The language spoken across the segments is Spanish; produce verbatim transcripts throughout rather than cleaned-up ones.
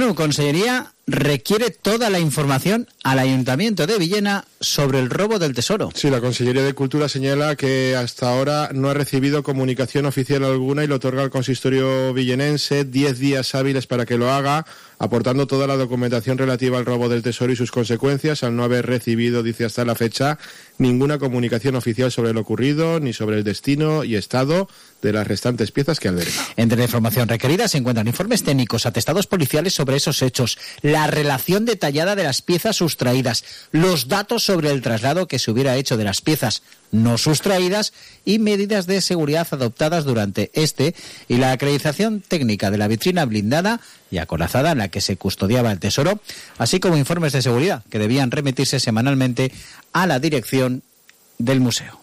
Manu, Consellería requiere toda la información al Ayuntamiento de Villena sobre el robo del tesoro. Sí, la Consellería de Cultura señala que hasta ahora no ha recibido comunicación oficial alguna y le otorga al consistorio villenense diez días hábiles para que lo haga, aportando toda la documentación relativa al robo del tesoro y sus consecuencias, al no haber recibido, dice hasta la fecha, ninguna comunicación oficial sobre lo ocurrido, ni sobre el destino y estado de las restantes piezas que alberga. Entre la información requerida se encuentran informes técnicos, atestados policiales sobre esos hechos, la relación detallada de las piezas sustraídas, los datos sobre el traslado que se hubiera hecho de las piezas no sustraídas y medidas de seguridad adoptadas durante este y la acreditación técnica de la vitrina blindada y acorazada en la que se custodiaba el tesoro, así como informes de seguridad que debían remitirse semanalmente a la dirección del museo.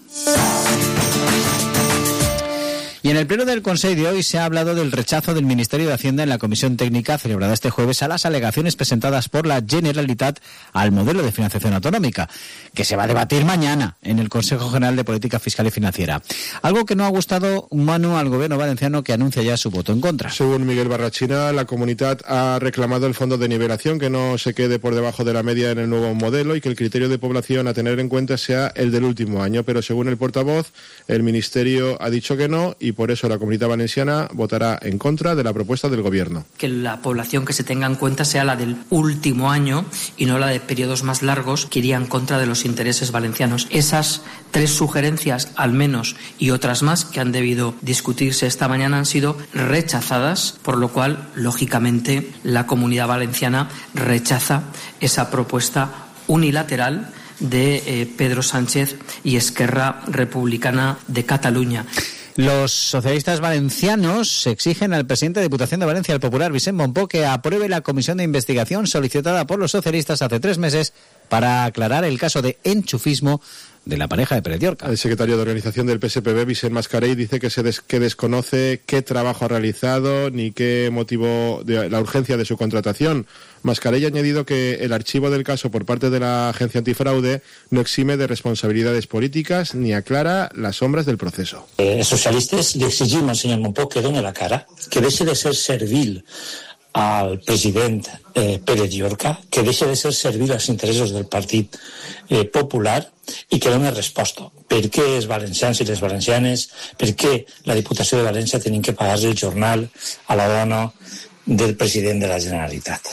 Y en el pleno del Consejo de hoy se ha hablado del rechazo del Ministerio de Hacienda en la comisión técnica celebrada este jueves a las alegaciones presentadas por la Generalitat al modelo de financiación autonómica, que se va a debatir mañana en el Consejo General de Política Fiscal y Financiera. Algo que no ha gustado, Manu, al gobierno valenciano, que anuncia ya su voto en contra. Según Miguel Barrachina, la comunidad ha reclamado el fondo de nivelación, que no se quede por debajo de la media en el nuevo modelo y que el criterio de población a tener en cuenta sea el del último año. Pero según el portavoz, el Ministerio ha dicho que no y por eso la Comunidad Valenciana votará en contra de la propuesta del Gobierno. Que la población que se tenga en cuenta sea la del último año y no la de periodos más largos, que iría en contra de los intereses valencianos. Esas tres sugerencias, al menos, y otras más que han debido discutirse esta mañana, han sido rechazadas, por lo cual, lógicamente, la Comunidad Valenciana rechaza esa propuesta unilateral de eh, Pedro Sánchez y Esquerra Republicana de Cataluña. Los socialistas valencianos exigen al presidente de Diputación de Valencia, el popular Vicent Mompó, que apruebe la comisión de investigación solicitada por los socialistas hace tres meses para aclarar el caso de enchufismo de la pareja de Pérez Llorca. El secretario de organización del P S P B, Vicent Mascarell, dice que se des, que desconoce qué trabajo ha realizado ni qué motivó de la urgencia de su contratación. Mascarell ha añadido que el archivo del caso por parte de la agencia antifraude no exime de responsabilidades políticas ni aclara las sombras del proceso. Eh, socialistes li exigim al senyor Mompó que doni la cara, que deixe de ser servil al president eh, Pérez Llorca, que deixe de ser servil als interessos del Partit eh, Popular i que doni resposta. Per què els valencians i les valencianes, per què la Diputació de València tenim que pagar el jornal a la dona del president de la Generalitat.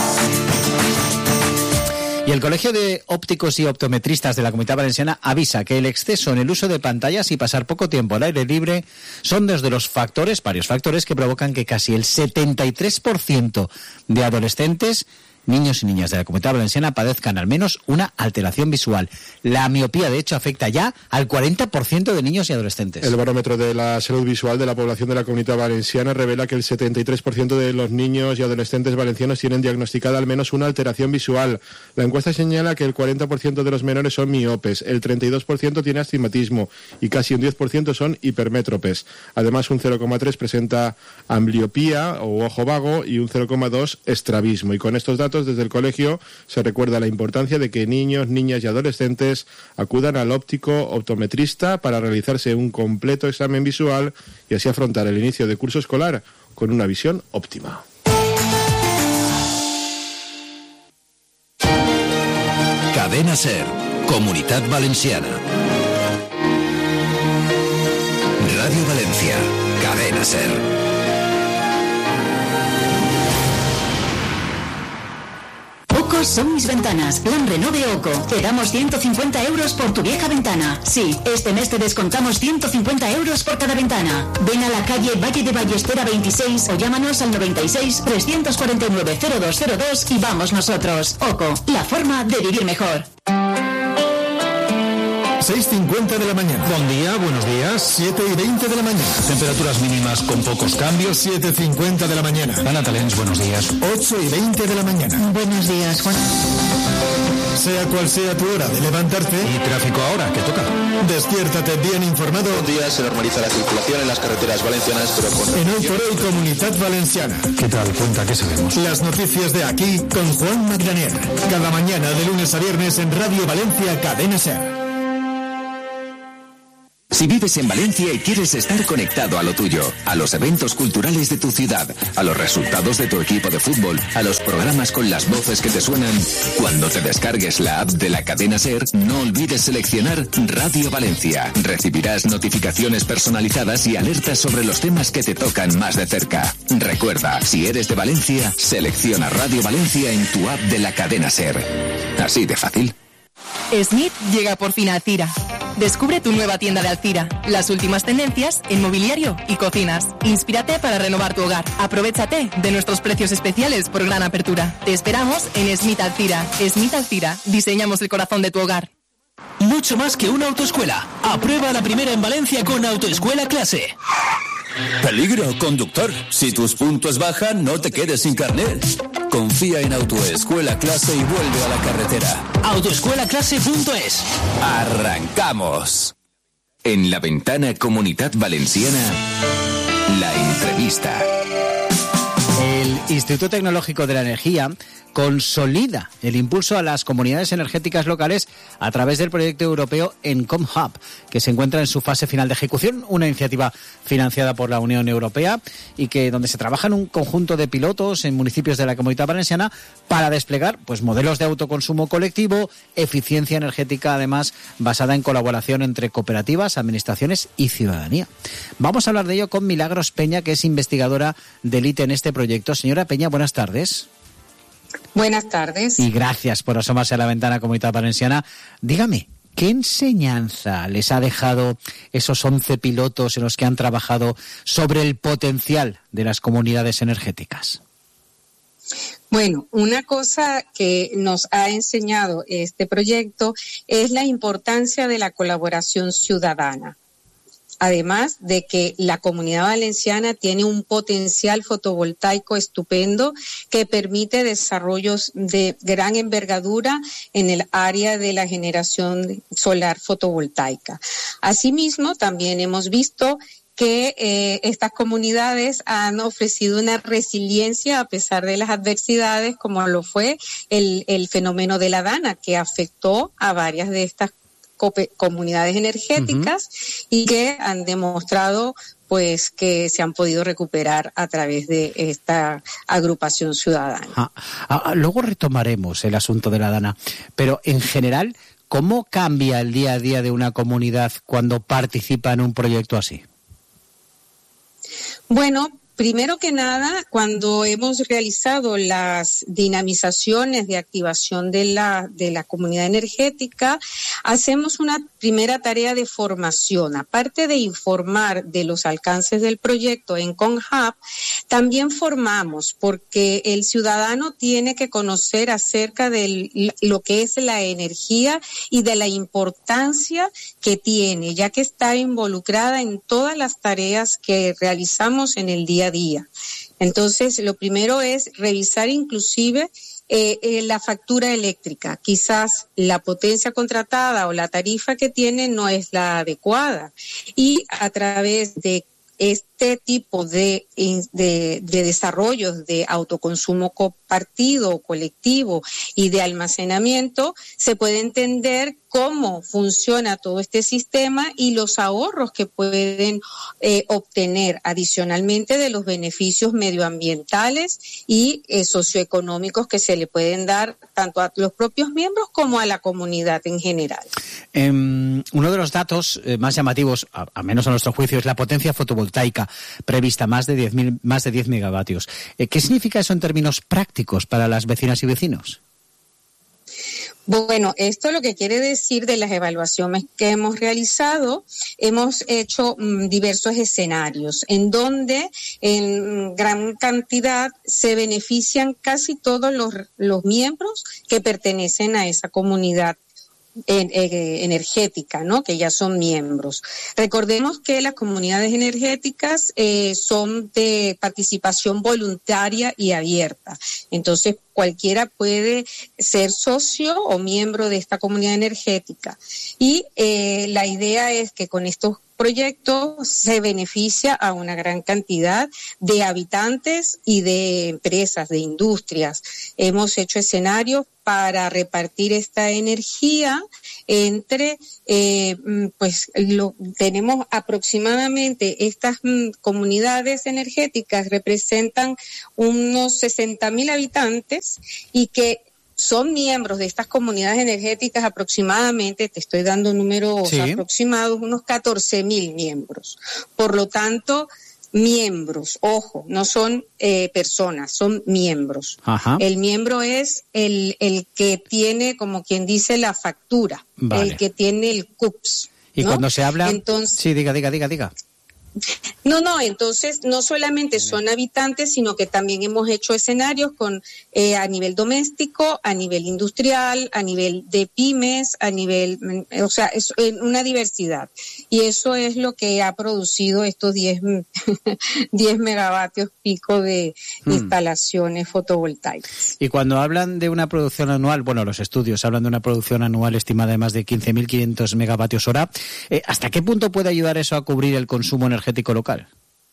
Y el Colegio de Ópticos y Optometristas de la Comunidad Valenciana avisa que el exceso en el uso de pantallas y pasar poco tiempo al aire libre son dos de los factores, varios factores, que provocan que casi el setenta y tres por ciento de adolescentes, niños y niñas de la Comunidad Valenciana padezcan al menos una alteración visual. La miopía, de hecho, afecta ya al cuarenta por ciento de niños y adolescentes. El barómetro de la salud visual de la población de la Comunidad Valenciana revela que el setenta y tres por ciento de los niños y adolescentes valencianos tienen diagnosticada al menos una alteración visual. La encuesta señala que el cuarenta por ciento de los menores son miopes, el treinta y dos por ciento tiene astigmatismo y casi un diez por ciento son hipermétropes. Además, un cero coma tres por ciento presenta ambliopía o ojo vago y un cero coma dos por ciento estrabismo. Y con estos datos, desde el colegio se recuerda la importancia de que niños, niñas y adolescentes acudan al óptico optometrista para realizarse un completo examen visual y así afrontar el inicio de curso escolar con una visión óptima. Cadena SER, Comunitat Valenciana. Radio Valencia, Cadena SER. OCO son mis ventanas. Plan Renove OCO. Te damos ciento cincuenta euros por tu vieja ventana. Sí, este mes te descontamos ciento cincuenta euros por cada ventana. Ven a la calle Valle de Ballestera veintiséis o llámanos al noventa y seis, trescientos cuarenta y nueve, cero dos cero dos y vamos nosotros. OCO, la forma de vivir mejor. seis cincuenta de la mañana. Buen día, buenos días. siete y veinte de la mañana. Temperaturas mínimas con pocos cambios. siete cincuenta de la mañana. Ana Talens, buenos días. ocho y veinte de la mañana. Buenos días, Juan. Sea cual sea tu hora de levantarte. Y tráfico ahora, que toca. Despiértate bien informado. Buenos días, se normaliza la circulación en las carreteras valencianas, pero con... En Hoy por Hoy, Comunidad Valenciana. ¿Qué tal? Cuenta, ¿qué sabemos? Las noticias de aquí con Juan Magdaner. Cada mañana de lunes a viernes en Radio Valencia, Cadena SER. Si vives en Valencia y quieres estar conectado a lo tuyo, a los eventos culturales de tu ciudad, a los resultados de tu equipo de fútbol, a los programas con las voces que te suenan, cuando te descargues la app de la cadena SER, no olvides seleccionar Radio Valencia. Recibirás notificaciones personalizadas y alertas sobre los temas que te tocan más de cerca. Recuerda, si eres de Valencia, selecciona Radio Valencia en tu app de la cadena SER. Así de fácil. Smith llega por fin a Alcira. Descubre tu nueva tienda de Alcira, las últimas tendencias en mobiliario y cocinas. Inspírate para renovar tu hogar. Aprovéchate de nuestros precios especiales por gran apertura. Te esperamos en Smith Alcira. Smith Alcira, diseñamos el corazón de tu hogar. Mucho más que una autoescuela. Aprueba la primera en Valencia con Autoescuela Clase. Peligro, conductor. Si tus puntos bajan, no te quedes sin carnet. Confía en Autoescuela Clase y vuelve a la carretera. autoescuela clase punto es. ¡Arrancamos! En la ventana Comunidad Valenciana, la entrevista. El Instituto Tecnológico de la Energía consolida el impulso a las comunidades energéticas locales a través del proyecto europeo Encom Hub, que se encuentra en su fase final de ejecución, una iniciativa financiada por la Unión Europea y que donde se trabajan un conjunto de pilotos en municipios de la Comunidad Valenciana para desplegar pues modelos de autoconsumo colectivo, eficiencia energética, además basada en colaboración entre cooperativas, administraciones y ciudadanía. Vamos a hablar de ello con Milagros Peña, que es investigadora del I T E en este proyecto. Señora Peña, buenas tardes. Buenas tardes. Y gracias por asomarse a la ventana Comunidad Valenciana. Dígame, ¿qué enseñanza les ha dejado esos once pilotos en los que han trabajado sobre el potencial de las comunidades energéticas? Bueno, una cosa que nos ha enseñado este proyecto es la importancia de la colaboración ciudadana. Además de que la Comunidad Valenciana tiene un potencial fotovoltaico estupendo que permite desarrollos de gran envergadura en el área de la generación solar fotovoltaica. Asimismo, también hemos visto que eh, estas comunidades han ofrecido una resiliencia a pesar de las adversidades, como lo fue el, el fenómeno de la DANA, que afectó a varias de estas comunidades energéticas uh-huh. y que han demostrado pues que se han podido recuperar a través de esta agrupación ciudadana. Ah, ah, luego retomaremos el asunto de la DANA, pero en general, ¿cómo cambia el día a día de una comunidad cuando participa en un proyecto así? Bueno, primero que nada, cuando hemos realizado las dinamizaciones de activación de la, de la comunidad energética, hacemos una primera tarea de formación. Aparte de informar de los alcances del proyecto Encom Hub, también formamos porque el ciudadano tiene que conocer acerca de lo que es la energía y de la importancia que tiene, ya que está involucrada en todas las tareas que realizamos en el día a día. Entonces, lo primero es revisar inclusive eh, eh, la factura eléctrica. Quizás la potencia contratada o la tarifa que tiene no es la adecuada. Y a través de este tipo de, de, de desarrollos de autoconsumo compartido, colectivo y de almacenamiento, se puede entender cómo funciona todo este sistema y los ahorros que pueden eh, obtener adicionalmente de los beneficios medioambientales y eh, socioeconómicos que se le pueden dar tanto a los propios miembros como a la comunidad en general. Eh, uno de los datos eh, más llamativos, a, a menos a nuestro juicio, es la potencia fotovoltaica prevista, más de diez mil, más de diez megavatios. Eh, ¿Qué significa eso en términos prácticos para las vecinas y vecinos? Bueno, esto lo que quiere decir de las evaluaciones que hemos realizado, hemos hecho mm, diversos escenarios en donde en gran cantidad se benefician casi todos los, los miembros que pertenecen a esa comunidad En, eh, energética, ¿no? Que ya son miembros. Recordemos que las comunidades energéticas eh, son de participación voluntaria y abierta. Entonces, cualquiera puede ser socio o miembro de esta comunidad energética. Y eh, la idea es que con estos proyectos se beneficia a una gran cantidad de habitantes y de empresas, de industrias. Hemos hecho escenarios para repartir esta energía entre, eh, pues lo, tenemos aproximadamente estas mm, comunidades energéticas representan unos sesenta mil habitantes y que son miembros de estas comunidades energéticas aproximadamente, te estoy dando números sí. aproximados, unos catorce mil miembros. Por lo tanto, miembros, ojo, no son eh, personas, son miembros. Ajá. El miembro es el, el que tiene, como quien dice, la factura, vale. el que tiene el C U P S. Y ¿no? cuando se habla... Entonces, sí, diga, diga, diga, diga. No, no, entonces no solamente son habitantes, sino que también hemos hecho escenarios con eh, a nivel doméstico, a nivel industrial, a nivel de pymes, a nivel, o sea, es una diversidad. Y eso es lo que ha producido estos diez megavatios pico de hmm. instalaciones fotovoltaicas. Y cuando hablan de una producción anual, bueno, los estudios hablan de una producción anual estimada de más de quince mil quinientos megavatios hora, eh, ¿hasta qué punto puede ayudar eso a cubrir el consumo energético energético local?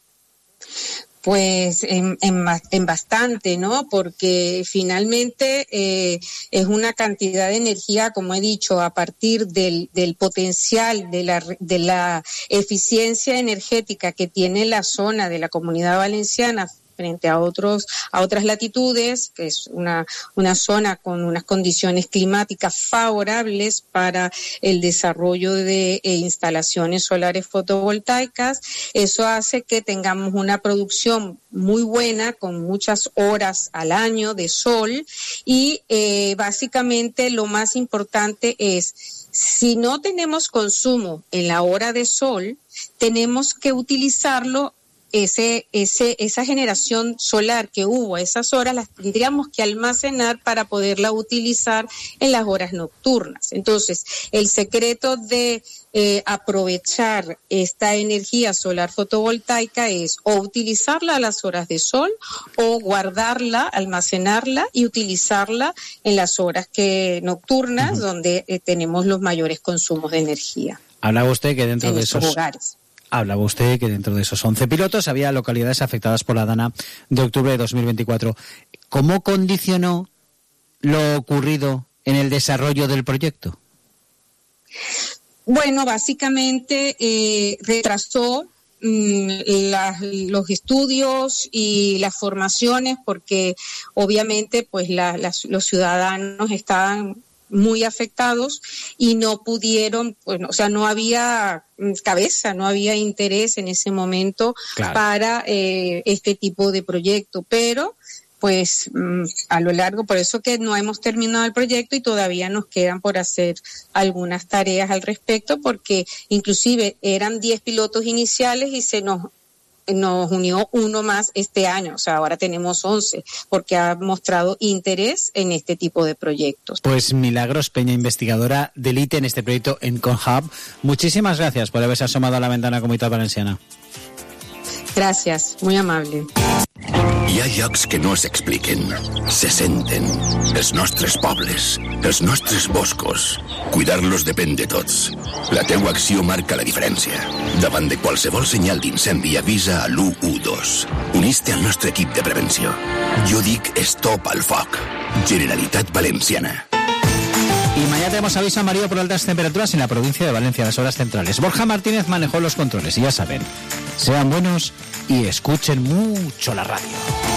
Pues en, en, en bastante, ¿no? Porque finalmente eh, es una cantidad de energía, como he dicho, a partir del, del potencial de la, de la eficiencia energética que tiene la zona de la Comunidad Valenciana frente a otros a otras latitudes, que es una una zona con unas condiciones climáticas favorables para el desarrollo de eh, instalaciones solares fotovoltaicas. Eso hace que tengamos una producción muy buena, con muchas horas al año de sol, y eh, básicamente lo más importante es, si no tenemos consumo en la hora de sol, tenemos que utilizarlo. Ese, ese, esa generación solar que hubo a esas horas las tendríamos que almacenar para poderla utilizar en las horas nocturnas. Entonces, el secreto de eh, aprovechar esta energía solar fotovoltaica es o utilizarla a las horas de sol o guardarla, almacenarla y utilizarla en las horas que nocturnas, uh-huh. donde eh, tenemos los mayores consumos de energía. Hablaba usted que dentro en de esos hogares. Hablaba usted que dentro de esos once pilotos había localidades afectadas por la Dana de octubre de dos mil veinticuatro. ¿Cómo condicionó lo ocurrido en el desarrollo del proyecto? Bueno, básicamente eh, retrasó mmm, la, los estudios y las formaciones, porque obviamente pues la, la, los ciudadanos estaban muy afectados y no pudieron, bueno, o sea, no había cabeza, no había interés en ese momento claro. para eh, este tipo de proyecto, pero pues a lo largo, por eso que no hemos terminado el proyecto y todavía nos quedan por hacer algunas tareas al respecto, porque inclusive eran diez pilotos iniciales y se nos nos unió uno más este año, o sea, ahora tenemos once, porque ha mostrado interés en este tipo de proyectos. Pues Milagros Peña, investigadora de élite en este proyecto en Conhab, muchísimas gracias por haberse asomado a la ventana Comunitat Valenciana. Gràcies, muy amable. Hi ha llocs que no s'expliquen, se senten. Els nostres pobles, els nostres boscos. Cuidar-los depèn de tots. La teua acció marca la diferència. Davant de qualsevol senyal d'incendi, avisa a l'u u dos. Unís-te al nostre equip de prevenció. Jo dic stop al foc. Generalitat Valenciana. Y mañana tenemos aviso amarillo por altas temperaturas en la provincia de Valencia, las horas centrales. Borja Martínez manejó los controles y ya saben, sean buenos y escuchen mucho la radio.